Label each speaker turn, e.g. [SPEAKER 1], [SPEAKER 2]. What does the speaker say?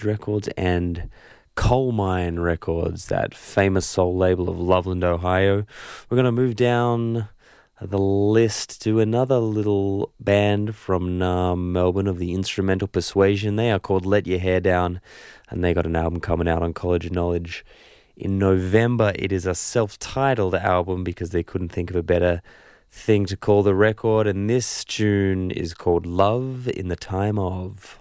[SPEAKER 1] Records and Coal Mine Records, that famous soul label of Loveland, Ohio. We're going to move down the list to another little band from Melbourne of the instrumental persuasion. They are called Let Your Hair Down, and they got an album coming out on College of Knowledge in November. It is a self-titled album because they couldn't think of a better thing to call the record, and this tune is called Love in the Time of.